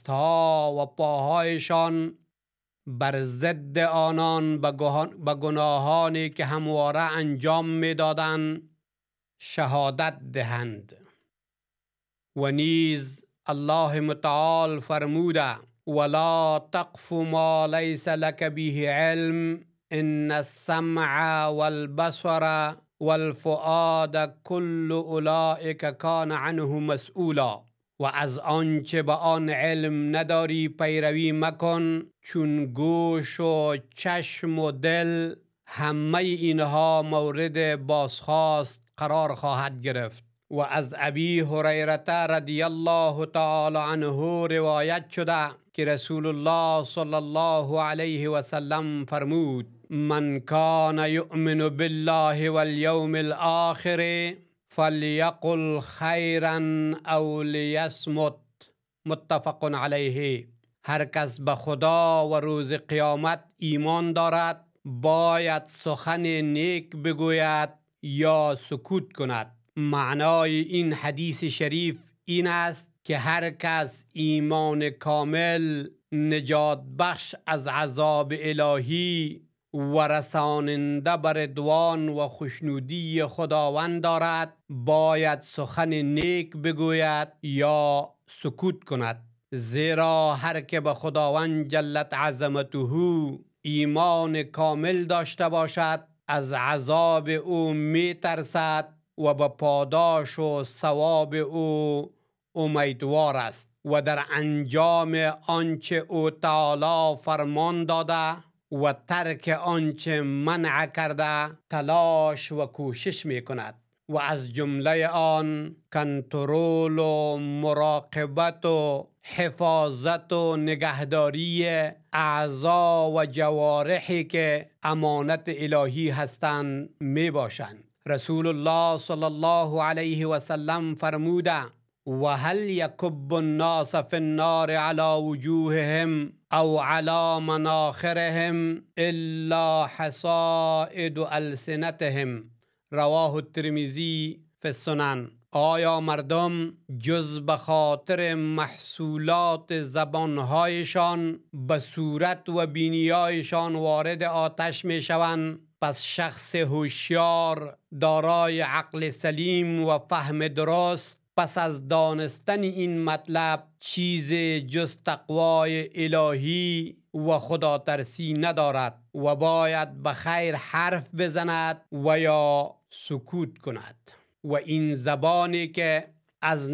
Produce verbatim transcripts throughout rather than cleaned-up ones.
دستها و پاهایشان بر ضد آنان به گناهانی که همواره انجام می‌دادند شهادت دهند. و نیز الله متعال فرموده: ولا تقف ما ليس لك به علم ان السمع والبصر والفؤاد كل اولئک کان عنه مسئولا. و از آنچه به آن علم نداری پیروی مکن، چون گوش و چشم و دل همه اینها مورد بازخواست قرار خواهد گرفت. و از ابی هریره رضی الله تعالی عنه روایت شده که رسول الله صلی الله علیه و سلم فرمود: من کان یؤمن بالله والیوم الاخر فلیقل خیرا او لیصمت. متفق علیه. هر کس به خدا و روز قیامت ایمان دارد باید سخن نیک بگوید یا سکوت کند. معنای این حدیث شریف این است که هر کس ایمان کامل نجات بخش از عذاب الهی و رساننده بر رضوان و خوشنودی خداوند دارد باید سخن نیک بگوید یا سکوت کند. زیرا هر که به خداوند جلت عظمته ایمان کامل داشته باشد از عذاب او می ترسد و به پاداش و ثواب او امیدوار است و در انجام آنچه او تعالی فرمان داده و ترک آنچه منع کرده تلاش و کوشش می کند. و از جمله آن کنترل و مراقبت و حفاظت و نگهداری اعضا و جوارحی که امانت الهی هستند می باشند. رسول الله صلی الله علیه و سلم فرموده: و هل یکب الناس فی النار علی وجوههم او علی مناخرهم الا حصائد السنتهم. رواه الترمذی فی السنن. آیا مردم جز به خاطر محصولات زبانهایشان به صورت و بینیایشان وارد آتش می شوند؟ پس شخص هوشیار دارای عقل سلیم و فهم درست پس از دانستن این مطلب چیز جز تقوای الهی و خدا ترسی ندارد و باید به خیر حرف بزند و یا سکوت کند. و این زبانی که از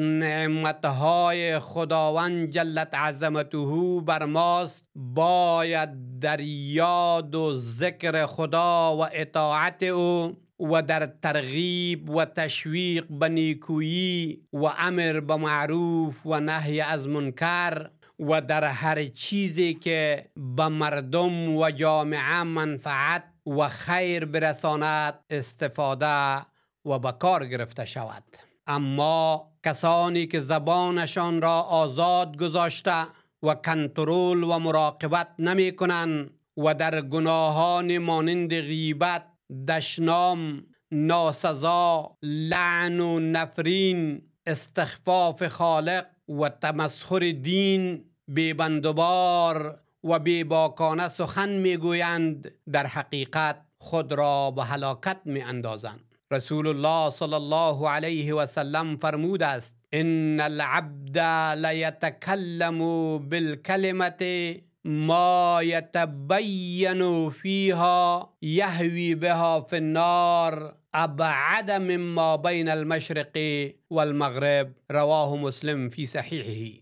نعمتهای خداوند جلت عظمته بر ماست باید در یاد و ذکر خدا و اطاعت او و در ترغیب و تشویق به نیکویی و امر به معروف و نهی از منکر و در هر چیزی که به مردم و جامعه منفعت و خیر برساند استفاده و به کار گرفته شود. اما کسانی که زبانشان را آزاد گذاشته و کنترل و مراقبت نمی کنند و در گناهان مانند غیبت، دشنام، ناسزا، لعن و نفرین، استخفاف خالق و تمسخر دین بی‌بندوبار و بی‌باکانه سخن میگویند، در حقیقت خود را به هلاکت می اندازند. رسول الله صلی الله علیه و سلم فرموده است: ان العبد لیتکلم بالکلمة ما یتبین فیها یهوی بها فی النار ابعد مما بین المشرق والمغرب. رواه مسلم فی صحیحه.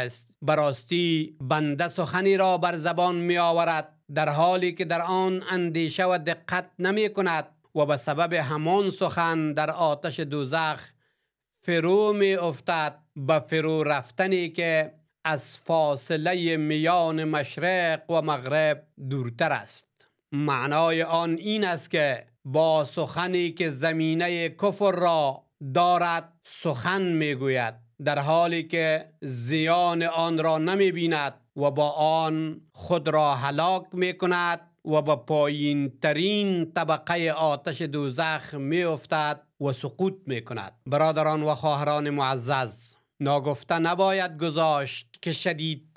براستی بنده سخنی را بر زبان می آورد در حالی که در آن اندیشه و دقت نمی کند و به سبب همان سخن در آتش دوزخ فرو می افتد، به فرو رفتنی که از فاصله میان مشرق و مغرب دورتر است. معنای آن این است که با سخنی که زمینه کفر را دارد سخن می گوید در حالی که زیان آن را نمی بیند و با آن خود را هلاک می کند و به پایین ترین طبقه آتش دوزخ می افتد و سقوط می کند. برادران و خواهران معزز، ناگفته نباید گذاشت که شدیدترین